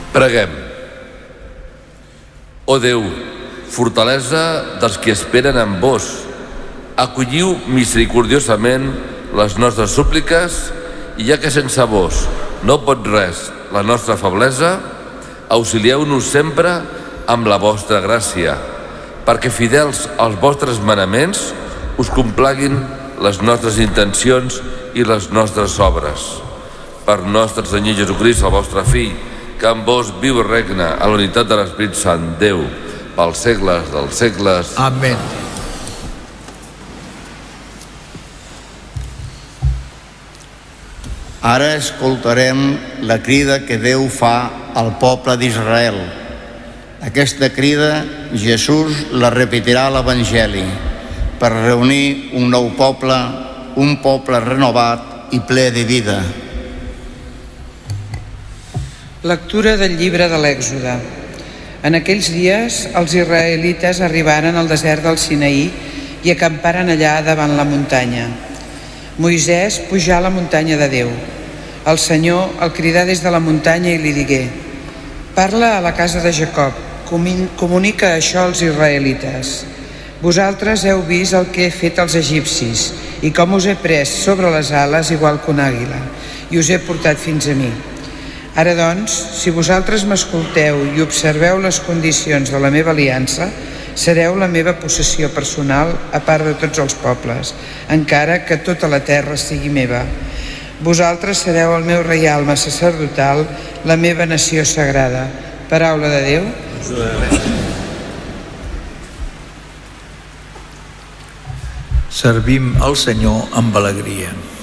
Preguem. Ó Déu, fortalesa dels qui esperen en vos, acolliu misericordiosament les nostres súpliques i ja que sense vos no pot res la nostra feblesa, auxilieu-nos sempre amb la vostra gràcia, perquè fidels als vostres manaments us complaguin les nostres intencions i les nostres obres. Per nostre Senyor Jesucrist, el vostre Fill, que amb vos viu i regna a la unitat de l'Espírit Sant, Déu, pels segles dels segles. Amén. Ara escoltarem la crida que Déu fa al poble d'Israel. Aquesta crida Jesús la repetirà a l'Evangeli per reunir un nou poble, un poble renovat i ple de vida. Lectura del llibre de l'Èxode. En aquells dies els israelites arribaren al desert del Sinaí i acamparen allà davant la muntanya. Moisès pujà a la muntanya de Déu. El Senyor el cridà des de la muntanya i li digué: parla a la casa de Jacob, comunica això als israelites. Vosaltres heu vist el que he fet als egipcis i com us he pres sobre les ales igual que una àguila i us he portat fins a mi. Ara doncs, si vosaltres m'escolteu i observeu les condicions de la meva aliança, sereu la meva possessió personal a part de tots els pobles, encara que tota la terra sigui meva. Vosaltres sereu el meu reialme sacerdotal, la meva nació sagrada. Paraula de Déu. Servim al Senyor amb alegria.